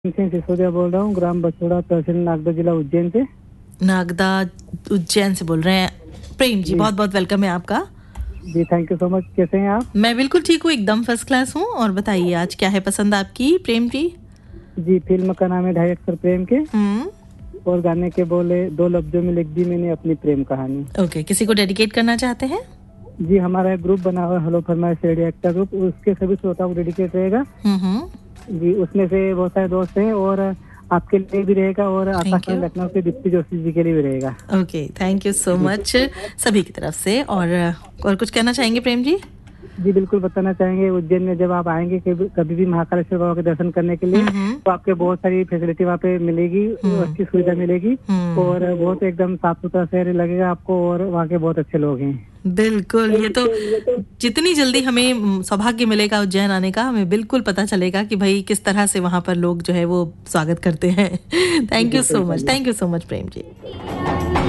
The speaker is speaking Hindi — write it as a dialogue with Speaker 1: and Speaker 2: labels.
Speaker 1: से सिसोदिया बोल रहा हूँ, ग्राम बछोड़ा, तहसील नागदा, जिला उज्जैन से।
Speaker 2: नागदा उज्जैन से बोल रहे हैं। प्रेम जी,
Speaker 1: जी
Speaker 2: बहुत बहुत वेलकम है आपका।
Speaker 1: जी, थैंक यू सो मच। कैसे हैं आप?
Speaker 2: मैं बिल्कुल ठीक हूँ, एकदम फर्स्ट क्लास हूँ। और बताइए आज क्या है पसंद आपकी प्रेम जी?
Speaker 1: जी, फिल्म का नाम है ढाई अक्षर प्रेम के,
Speaker 2: हम्म।
Speaker 1: और गाने के बोले दो लफ्जों में लिख दी मैंने अपनी प्रेम कहानी।
Speaker 2: ओके, किसी को डेडिकेट करना चाहते हैं?
Speaker 1: जी, हमारा एक ग्रुप बना हुआ है, हेलो फरमाइश रेडियो एक्टर ग्रुप, उसके सभी श्रोताओं को डेडिकेट रहेगा।
Speaker 2: हम्म।
Speaker 1: जी, उसमें से बहुत सारे दोस्त हैं, और आपके लिए भी रहेगा, और
Speaker 2: थैंक
Speaker 1: आकाशवाणी
Speaker 2: यू।
Speaker 1: लखनऊ के दीप्ति जोशी जी के लिए भी रहेगा।
Speaker 2: Okay, thank you so
Speaker 1: ji
Speaker 2: much सभी की तरफ से। और कुछ कहना चाहेंगे प्रेम जी?
Speaker 1: जी, बिल्कुल बताना चाहेंगे। उज्जैन में जब आप आएंगे कभी भी महाकालेश्वर बाबा के दर्शन करने के लिए,
Speaker 2: हम्म।
Speaker 1: तो आपके बहुत सारी फैसिलिटी वहाँ पे मिलेगी,
Speaker 2: हम्म।
Speaker 1: अच्छी सुविधा मिलेगी,
Speaker 2: हम्म।
Speaker 1: और बहुत एकदम साफ सुथरा शहर लगेगा आपको, और वहाँ के बहुत अच्छे लोग हैं।
Speaker 2: बिल्कुल, ये तो जितनी जल्दी हमें सौभाग्य मिलेगा उज्जैन आने का, हमें बिल्कुल पता चलेगा कि भाई किस तरह से वहां पर लोग जो है वो स्वागत करते हैं।
Speaker 1: जी
Speaker 2: थैंक यू
Speaker 1: बिल्कुल
Speaker 2: सो मच,
Speaker 1: चलिए।
Speaker 2: Thank you so much Prem ji.